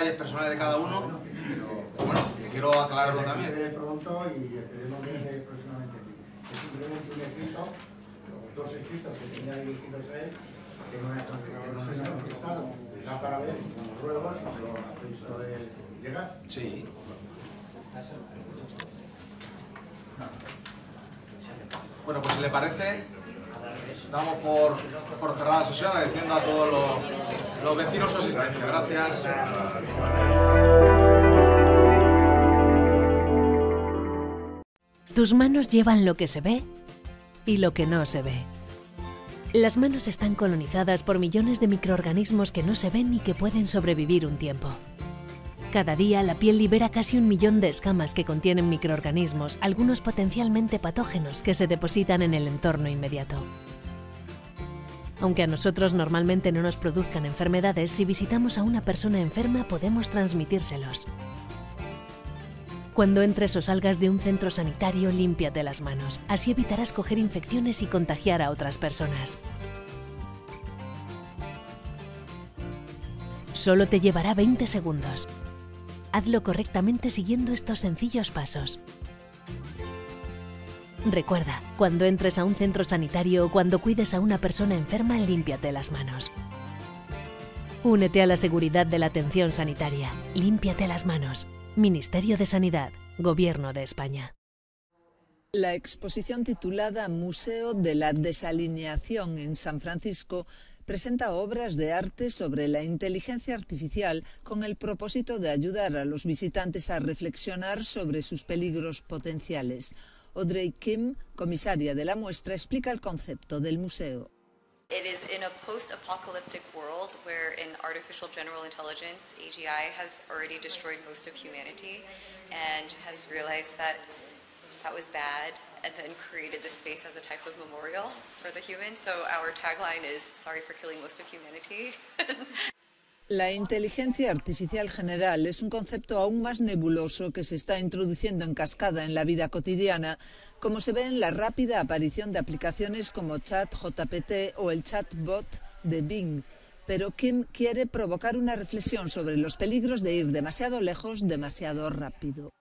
necesidades personales de cada uno, pero bueno, que quiero aclararlo también. Se pronto y esperemos ver próximamente. Es simplemente un escrito, los dos escritos que tenía dirigidos a él, que no se han contestado. Da para ver como ruegos si se lo hacéis todo llegar. Sí. Bueno, pues si le parece, damos por cerrada la sesión, agradeciendo a todos los vecinos su asistencia. Gracias. Tus manos llevan lo que se ve y lo que no se ve. Las manos están colonizadas por millones de microorganismos que no se ven y que pueden sobrevivir un tiempo. Cada día la piel libera casi 1 millón de escamas que contienen microorganismos, algunos potencialmente patógenos que se depositan en el entorno inmediato. Aunque a nosotros normalmente no nos produzcan enfermedades, si visitamos a una persona enferma podemos transmitírselos. Cuando entres o salgas de un centro sanitario, límpiate las manos. Así evitarás coger infecciones y contagiar a otras personas. Solo te llevará 20 segundos. Hazlo correctamente siguiendo estos sencillos pasos. Recuerda, cuando entres a un centro sanitario o cuando cuides a una persona enferma, límpiate las manos. Únete a la seguridad de la atención sanitaria. Límpiate las manos. Ministerio de Sanidad, Gobierno de España. La exposición titulada Museo de la Desalineación en San Francisco presenta obras de arte sobre la inteligencia artificial con el propósito de ayudar a los visitantes a reflexionar sobre sus peligros potenciales. Audrey Kim, comisaria de la muestra, explica el concepto del museo. It is in a post-apocalyptic world where in artificial general intelligence, AGI has already destroyed most of humanity and has realized that was bad and then created this space as a type of memorial for the humans. So our tagline is, sorry for killing most of humanity. La inteligencia artificial general es un concepto aún más nebuloso que se está introduciendo en cascada en la vida cotidiana, como se ve en la rápida aparición de aplicaciones como ChatGPT o el chatbot de Bing. Pero Kim quiere provocar una reflexión sobre los peligros de ir demasiado lejos, demasiado rápido.